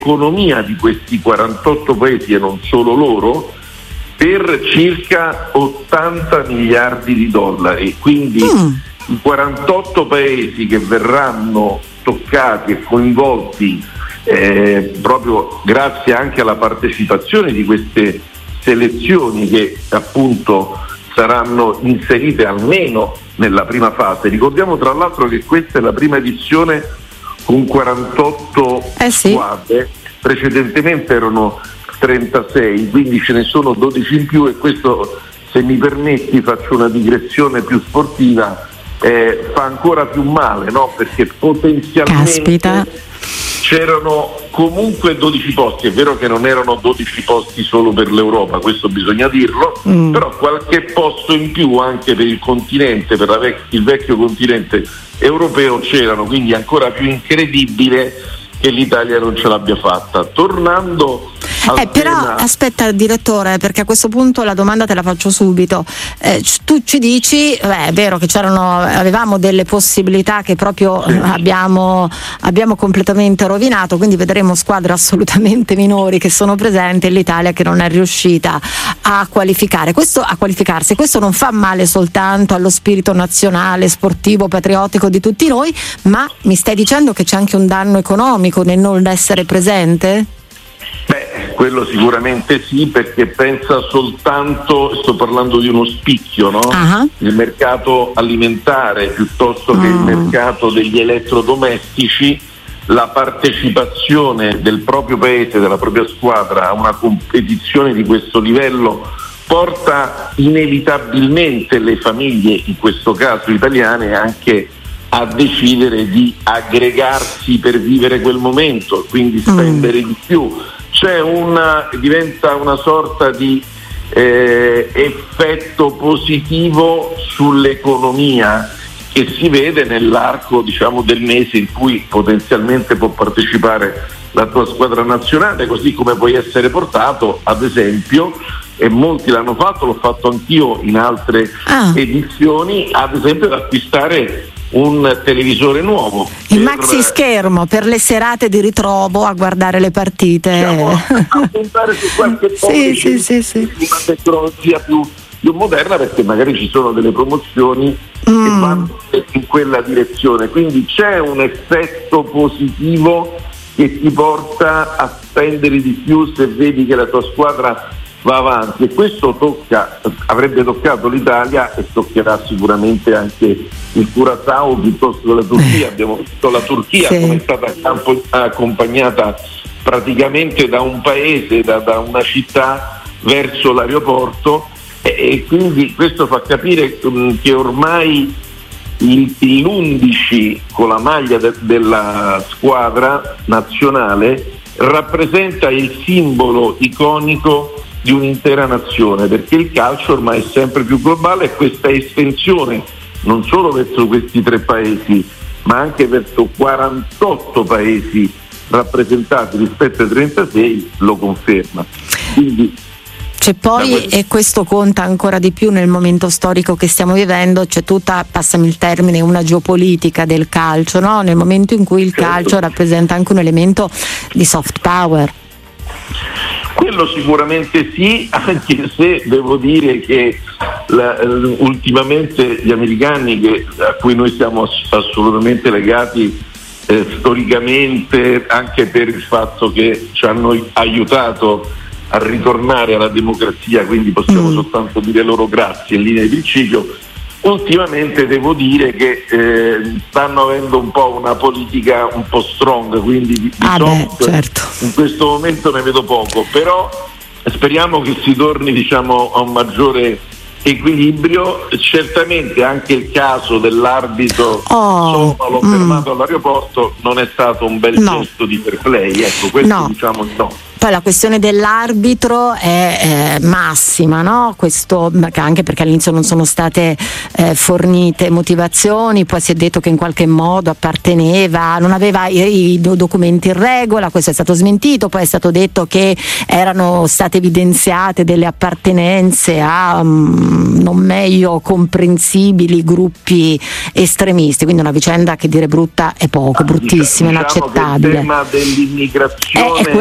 l'economia di questi 48 paesi, e non solo loro, per circa 80 miliardi di dollari. Quindi i 48 paesi che verranno toccati e coinvolti proprio grazie anche alla partecipazione di queste selezioni, che appunto saranno inserite almeno nella prima fase. Ricordiamo tra l'altro che questa è la prima edizione con 48 squadre, precedentemente erano 36, quindi ce ne sono 12 in più, e questo, se mi permetti, faccio una digressione più sportiva, fa ancora più male, no? Perché potenzialmente c'erano comunque 12 posti. È vero che non erano 12 posti solo per l'Europa, questo bisogna dirlo, però qualche posto in più anche per il continente, per il vecchio continente europeo c'erano, quindi è ancora più incredibile che l'Italia non ce l'abbia fatta. Tornando però aspetta, direttore, perché a questo punto la domanda te la faccio subito. Tu ci dici, è vero che avevamo delle possibilità che proprio abbiamo completamente rovinato, quindi vedremo squadre assolutamente minori che sono presenti, e l'Italia che non è riuscita a qualificarsi. Questo non fa male soltanto allo spirito nazionale, sportivo, patriottico di tutti noi, ma mi stai dicendo che c'è anche un danno economico nel non essere presente? Quello sicuramente sì, perché pensa soltanto, sto parlando di uno spicchio, no? Il mercato alimentare piuttosto che il mercato degli elettrodomestici. La partecipazione del proprio paese, della propria squadra a una competizione di questo livello porta inevitabilmente le famiglie, in questo caso italiane, anche a decidere di aggregarsi per vivere quel momento, quindi spendere di più. Diventa una sorta di effetto positivo sull'economia che si vede nell'arco, diciamo, del mese in cui potenzialmente può partecipare la tua squadra nazionale, così come puoi essere portato, ad esempio, e molti l'hanno fatto, l'ho fatto anch'io in altre edizioni, ad esempio ad acquistare un televisore nuovo, il maxi schermo per le serate di ritrovo a guardare le partite, a puntare su qualche una tecnologia più moderna, perché magari ci sono delle promozioni che vanno in quella direzione, quindi c'è un effetto positivo che ti porta a spendere di più se vedi che la tua squadra va avanti, e questo avrebbe toccato l'Italia e toccherà sicuramente anche il Curaçao piuttosto che la Turchia. Abbiamo visto la Turchia come è stata accompagnata praticamente da un paese, da una città verso l'aeroporto, e quindi questo fa capire che ormai l'11 con la maglia della squadra nazionale rappresenta il simbolo iconico di un'intera nazione, perché il calcio ormai è sempre più globale, e questa estensione non solo verso questi 3 paesi ma anche verso 48 paesi rappresentati rispetto ai 36 lo conferma. Quindi c'è poi, e questo conta ancora di più nel momento storico che stiamo vivendo, c'è tutta, passami il termine, una geopolitica del calcio, no? Nel momento in cui il calcio rappresenta anche un elemento di soft power. Quello sicuramente sì, anche se devo dire che ultimamente gli americani, a cui noi siamo assolutamente legati storicamente, anche per il fatto che ci hanno aiutato a ritornare alla democrazia, quindi possiamo soltanto dire loro grazie in linea di principio, ultimamente devo dire che stanno avendo un po' una politica un po' strong, quindi di in questo momento ne vedo poco, però speriamo che si torni, diciamo, a un maggiore equilibrio. Certamente anche il caso dell'arbitro l'ho fermato all'aeroporto non è stato un bel gesto di fair play, ecco, questo diciamo no. Poi la questione dell'arbitro è massima, no? Questo anche perché all'inizio non sono state fornite motivazioni, poi si è detto che in qualche modo apparteneva, non aveva i documenti in regola, questo è stato smentito, poi è stato detto che erano state evidenziate delle appartenenze a non meglio comprensibili gruppi estremisti, quindi una vicenda che dire brutta è poco, bruttissima, diciamo inaccettabile. Che il tema dell'immigrazione